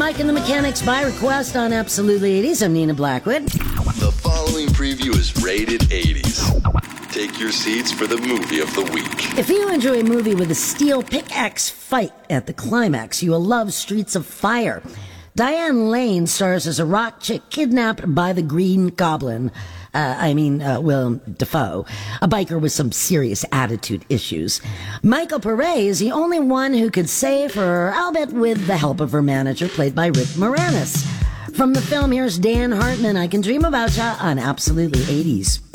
Mike and the Mechanics by request on Absolutely 80s. I'm Nina Blackwood. The following preview is rated 80s. Take your seats for the movie of the week. If you enjoy a movie with a steel pickaxe fight at the climax, you will love Streets of Fire. Diane Lane stars as a rock chick kidnapped by the Green Goblin. Willem Dafoe, a biker with some serious attitude issues. Michael Pare is the only one who could save her, albeit with the help of her manager, played by Rick Moranis. From the film, here's Dan Hartman, I Can Dream About Ya on Absolutely 80s.